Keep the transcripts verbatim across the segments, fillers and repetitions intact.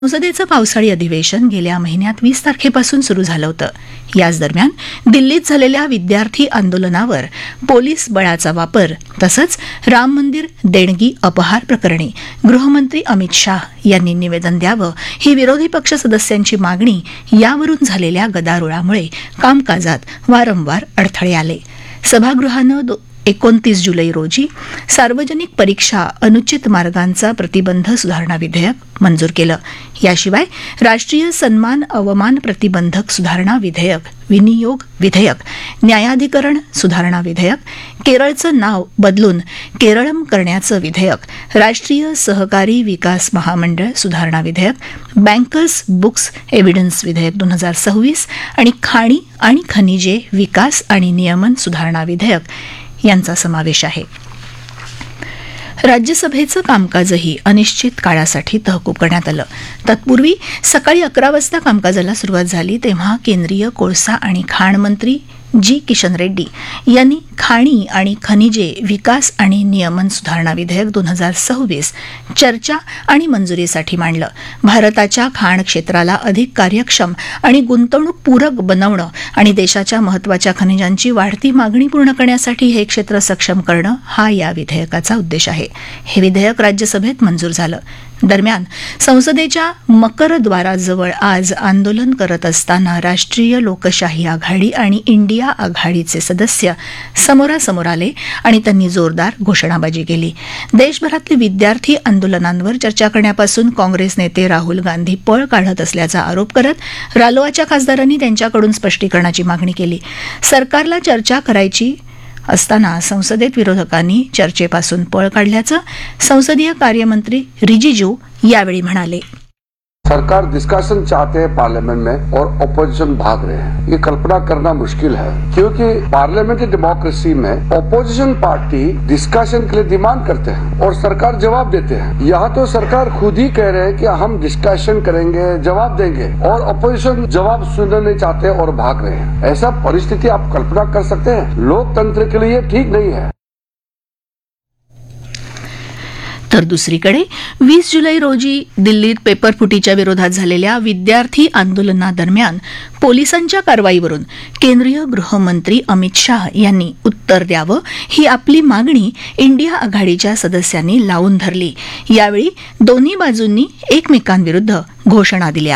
संसदेचं पावसाळी अधिवेशन गेल्या महिन्यात वीस तारखेपासून सुरू झालं होतं. याच दरम्यान दिल्लीत झालेल्या विद्यार्थी आंदोलनावर पोलीस बळाचा वापर तसंच राम मंदिर देणगी अपहार प्रकरणी गृहमंत्री अमित शाह यांनी निवेदन द्यावं ही विरोधी पक्ष सदस्यांची मागणी यावरून झालेल्या गदारोळामुळे कामकाजात वारंवार अडथळे आले. सभागृहानं एकोणतीस जुलै रोजी सार्वजनिक परीक्षा अनुचित मार्गांचा प्रतिबंध सुधारणा विधेयक मंजूर केलं. याशिवाय राष्ट्रीय सन्मान अवमान प्रतिबंधक सुधारणा विधेयक, विनियोग विधेयक, न्यायाधिकरण सुधारणा विधेयक, केरळचं नाव बदलून केरळम करण्याचं विधेयक, राष्ट्रीय सहकारी विकास महामंडळ सुधारणा विधेयक, बँकर्स बुक्स एव्हिडन्स विधेयक दोन हजार सव्वीस आणि खाणी आणि खनिजे विकास आणि नियमन सुधारणा विधेयक यांचा समावेश आहे. राज्यसभेचं कामकाजही अनिश्चित काळासाठी तहकूब करण्यात आलं. तत्पूर्वी सकाळी अकरा वाजता कामकाजाला सुरुवात झाली तेव्हा केंद्रीय कोळसा आणि खाण मंत्री जी किशन रेड्डी यांनी खाणी आणि खनिजे विकास आणि नियमन सुधारणा विधेयक दोन हजार सव्वीस चर्चा आणि मंजुरीसाठी मांडलं. भारताच्या खाण क्षेत्राला अधिक कार्यक्षम आणि गुंतवणूक पूरक बनवणं आणि देशाच्या महत्वाच्या खनिजांची वाढती मागणी पूर्ण करण्यासाठी हे क्षेत्र सक्षम करणं हा या विधेयकाचा उद्देश आहे. हे विधेयक राज्यसभेत मंजूर झालं. दरम्यान संसदेच्या मकरद्वाराजवळ आज आंदोलन करत असताना राष्ट्रीय लोकशाही आघाडी आणि इंडिया आघाडीचे सदस्य समोरासमोर आले आणि त्यांनी जोरदार घोषणाबाजी केली. देशभरातले विद्यार्थी आंदोलनांवर चर्चा करण्यापासून काँग्रेस नेते राहुल गांधी पळ काढत असल्याचा आरोप करत रालोआच्या खासदारांनी त्यांच्याकडून स्पष्टीकरणाची मागणी केली. सरकारला चर्चा करायची असताना संसदेत विरोधकांनी चर्चेपासून पळ काढल्याचं संसदीय कार्यमंत्री रिजिजू यावेळी म्हणाले. सरकार डिस्कशन चाहते हैं पार्लियामेंट में और ऑपोजिशन भाग रहे हैं. ये कल्पना करना मुश्किल है क्योंकि पार्लियामेंट्री डेमोक्रेसी में ऑपोजिशन पार्टी डिस्कशन के लिए डिमांड करते हैं और सरकार जवाब देते हैं. यहाँ तो सरकार खुद ही कह रहे हैं कि हम डिस्कशन करेंगे, जवाब देंगे और ऑपोजिशन जवाब सुनना नहीं चाहते और भाग रहे हैं. ऐसा परिस्थिति आप कल्पना कर सकते हैं? लोकतंत्र के लिए ठीक नहीं है. तर दुसरीकडे वीस जुलै रोजी दिल्लीत पेपरफुटीच्या विरोधात झालेल्या विद्यार्थी आंदोलनादरम्यान पोलिसांच्या कारवाईवरून केंद्रीय गृहमंत्री अमित शाह यांनी उत्तर द्यावं ही आपली मागणी इंडिया आघाडीच्या सदस्यांनी लावून धरली. यावेळी दोन्ही बाजूंनी एकमेकांविरुद्ध घोषणा दिल्या.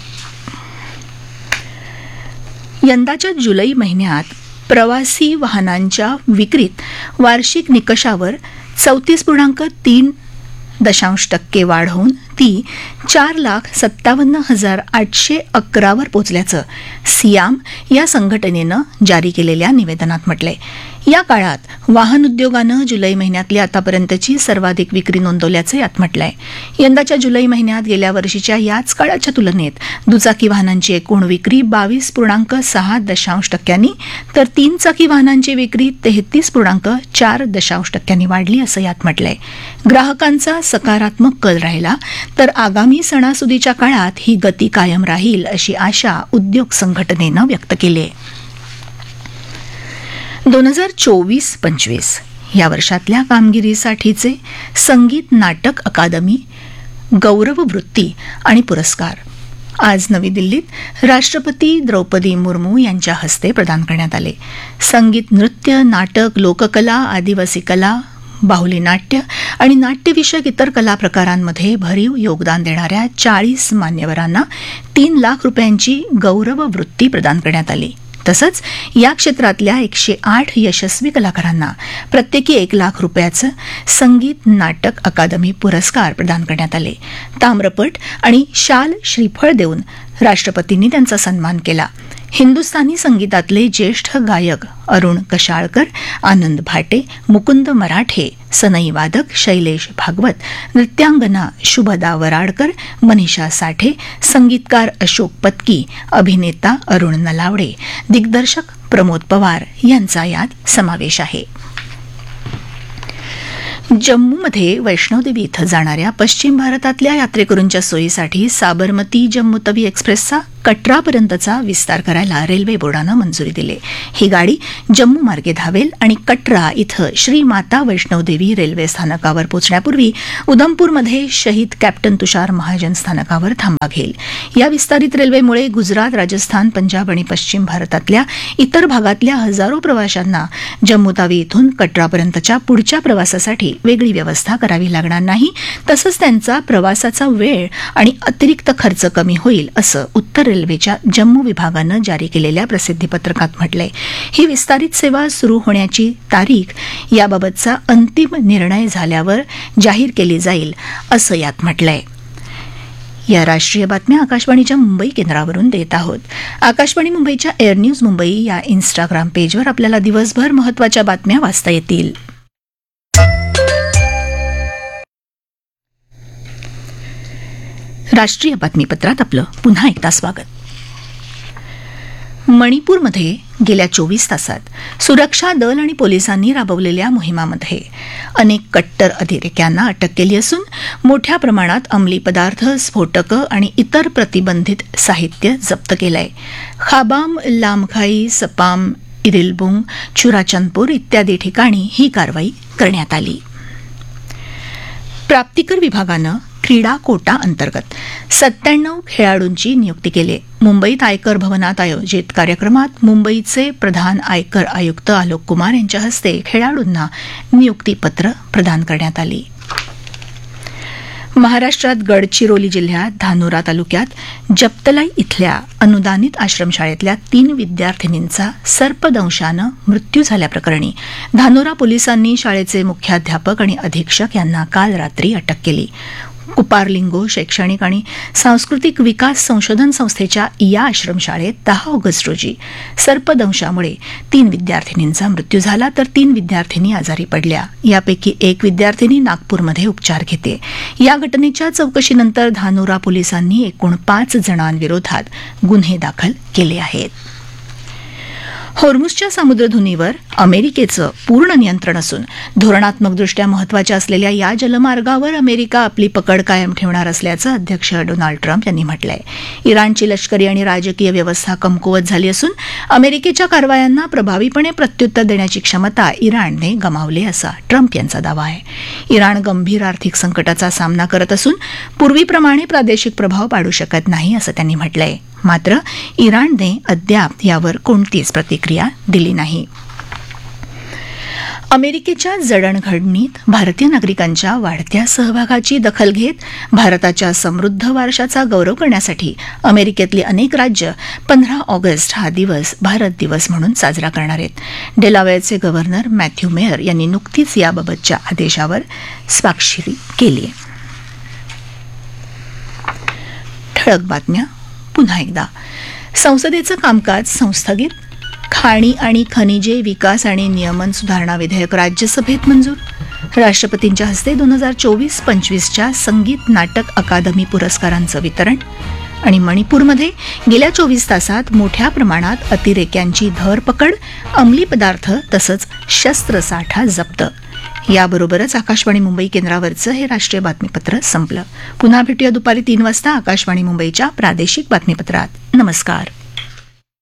यंदाच्या जुलै महिन्यात प्रवासी वाहनांच्या विक्रीत वार्षिक निकषावर चौतीस पूर्णांक तीन दशांश टक्के वाढ होऊन ती चार लाख सत्तावन्न हजार आठशे अकरावर पोचल्याचं सियाम या संघटनेनं जारी केलेल्या निवेदनात म्हटलंय. या काळात वाहन उद्योगानं जुलै महिन्यातली आतापर्यंतची सर्वाधिक विक्री नोंदवल्याचं यात म्हटलंय. यंदाच्या जुलै महिन्यात गेल्या वर्षीच्या याच काळाच्या तुलनेत दुचाकी वाहनांची एकूण विक्री बावीस पूर्णांक सहा दशांश टक्क्यांनी तर तीन चाकी वाहनांची विक्री तेहतीस पूर्णांक चार दशांश टक्क्यांनी वाढली असं यात म्हटलंय. ग्राहकांचा सकारात्मक कल राहिला तर आगामी सणासुदीच्या काळात ही गती कायम राहील अशी आशा उद्योग संघटनेनं व्यक्त केली आहे. दोन हजार चोवीस पंचवीस या वर्षातल्या कामगिरीसाठीचे संगीत नाटक अकादमी गौरव वृत्ती आणि पुरस्कार आज नवी दिल्लीत राष्ट्रपती द्रौपदी मुर्मू यांच्या हस्ते प्रदान करण्यात आले. संगीत, नृत्य, नाटक, लोककला, आदिवासी कला, बाहुली नाट्य आणि नाट्यविषयक इतर कला प्रकारांमध्ये भरीव योगदान देणाऱ्या चाळीस मान्यवरांना तीन लाख रुपयांची गौरव वृत्ती प्रदान करण्यात आली. तसंच या क्षेत्रातल्या एकशे आठ यशस्वी कलाकारांना प्रत्येकी एक लाख रुपयाचं संगीत नाटक अकादमी पुरस्कार प्रदान करण्यात आले. ताम्रपट आणि शाल श्रीफळ देऊन राष्ट्रपतींनी त्यांचा सन्मान केला. हिंदुस्थानी संगीतातले ज्येष्ठ गायक अरुण कशाळकर, आनंद भाटे, मुकुंद मराठे, सनई वादक शैलेश भागवत, नृत्यांगना शुभदा वराडकर, मनीषा साठे, संगीतकार अशोक पत्की, अभिनेता अरुण नलावडे, दिग्दर्शक प्रमोद पवार यांचा यात समावेश आहे. जम्मूमध्ये वैष्णोदेवी इथं जाणाऱ्या पश्चिम भारतातल्या यात्रेकरूंच्या सोयीसाठी साबरमती जम्मू तवी एक्सप्रेसचा कटरापर्यंतचा विस्तार करायला रेल्वे बोर्डानं मंजुरी दिली. ही गाडी जम्मू मार्गे धावेल आणि कटरा इथं श्री माता वैष्णवदेवी रेल्वे स्थानकावर पोहोचण्यापूर्वी उधमपूरमध्ये शहीद कॅप्टन तुषार महाजन स्थानकावर थांबा घेईल. या विस्तारित रेल्वेमुळे गुजरात, राजस्थान, पंजाब आणि पश्चिम भारतातल्या इतर भागातल्या हजारो प्रवाशांना जम्मू तावी इथून कटरापर्यंतच्या पुढच्या प्रवासासाठी वेगळी व्यवस्था करावी लागणार नाही. तसंच त्यांचा प्रवासाचा वेळ आणि अतिरिक्त खर्च कमी होईल असं उत्तर रेल्वेच्या जम्मू विभागानं जारी केलेल्या प्रसिद्धीपत्रकात म्हटलंय. ही विस्तारित सेवा सुरू होण्याची तारीख याबाबतचा अंतिम निर्णय झाल्यावर जाहीर केली जाईल असं यात म्हटलंय. या राष्ट्रीय बातम्या आकाशवाणीच्या मुंबई केंद्रावरून देत आहोत. आकाशवाणी मुंबईच्या एअर न्यूज मुंबई या इन्स्टाग्राम पेजवर आपल्याला दिवसभर महत्त्वाच्या बातम्या वाचता येतील. राष्ट्रीय बातमीपत्रात आपलं पुन्हा एकदा स्वागत. मणिपूरमध्ये गेल्या चोवीस तासात सुरक्षा दल आणि पोलिसांनी राबवलेल्या मोहिमामध्ये अनेक कट्टर अतिरेक्यांना अटक केली असून मोठ्या प्रमाणात अंमली पदार्थ, स्फोटकं आणि इतर प्रतिबंधित साहित्य जप्त केलंय. खाबाम, लामखाई, सपाम, इरिलबुंग, चुराचंदपूर इत्यादी ठिकाणी ही कारवाई करण्यात आली. प्राप्तिकर विभागानं क्रीडा कोटा अंतर्गत सत्त्याण्णव खेळाडूंची नियुक्ती केली. मुंबईत आयकर भवनात आयोजित कार्यक्रमात मुंबईचे प्रधान आयकर आयुक्त आलोक कुमार यांच्या हस्ते खेळाडूंना नियुक्तीपत्र प्रदान करण्यात आली. महाराष्ट्रात गडचिरोली जिल्ह्यात धानोरा तालुक्यात जप्तलाई इथल्या अनुदानित आश्रमशाळेतल्या तीन विद्यार्थिनींचा सर्पदंशानं मृत्यू झाल्याप्रकरणी धानोरा पोलिसांनी शाळेचे मुख्याध्यापक आणि अधीक्षक यांना काल रात्री अटक केली. कुपारलिंगो शैक्षणिक आणि सांस्कृतिक विकास संशोधन संस्थेच्या या आश्रमशाळेत दहा ऑगस्ट रोजी सर्पदंशामुळे तीन विद्यार्थिनींचा मृत्यू झाला, तर तीन विद्यार्थिनी आजारी पडल्या. यापैकी एक विद्यार्थिनी नागपूरमध्ये उपचार घेते. या घटनेच्या चौकशीनंतर धानोरा पोलिसांनी एकूण पाच जणांविरोधात गुन्हे दाखल केले आहेत. होर्मुझच्या सामुद्रधुनीवर अमेरिकेचं पूर्ण नियंत्रण असून धोरणात्मकदृष्ट्या महत्वाच्या असलेल्या या जलमार्गावर अमेरिका आपली पकड कायम ठेवणार असल्याचं अध्यक्ष डोनाल्ड ट्रम्प यांनी म्हटलंय. इराणची लष्करी आणि राजकीय व्यवस्था कमकुवत झाली असून अमेरिकेच्या कारवायांना प्रभावीपणे प्रत्युत्तर देण्याची क्षमता इराणने गमावली असा ट्रम्प यांचा दावा आहे. इराण गंभीर आर्थिक संकटाचा सामना करत असून पूर्वीप्रमाणे प्रादेशिक प्रभाव पाडू शकत नाही असं त्यांनी म्हटलंय. मात्र इराणने अद्याप यावर कोणतीच प्रतिक्रिया दिली नाही. अमेरिकेच्या जडणघडणीत भारतीय नागरिकांच्या वाढत्या सहभागाची दखल घेत भारताच्या समृद्ध वारशाचा गौरव करण्यासाठी अमेरिकेतली अनेक राज्य पंधरा ऑगस्ट हा दिवस भारत दिवस म्हणून साजरा करणार आहेत. डेलावेअरचे गव्हर्नर मॅथ्यू मेयर यांनी नुकतीच याबाबतच्या आदेशावर स्वाक्षरी केली. ठळक बातम्या पुन्हा एकदा. संसदेचं कामकाज संस्थगित. खाणी आणि खनिजे विकास आणि नियमन सुधारणा विधेयक राज्यसभेत मंजूर. राष्ट्रपतींच्या हस्ते दोन हजार चोवीस पंचवीसच्या संगीत नाटक अकादमी पुरस्कारांचं वितरण. आणि मणिपूरमध्ये गेल्या चोवीस तासात मोठ्या प्रमाणात अतिरेक्यांची धरपकड, अंमली पदार्थ तसंच शस्त्रसाठा जप्त. याबरोबरच आकाशवाणी मुंबई केंद्रावरचं हे राष्ट्रीय बातमीपत्र संपलं. पुन्हा भेटूया दुपारी तीन वाजता आकाशवाणी मुंबईच्या प्रादेशिक बातमीपत्रात. नमस्कार.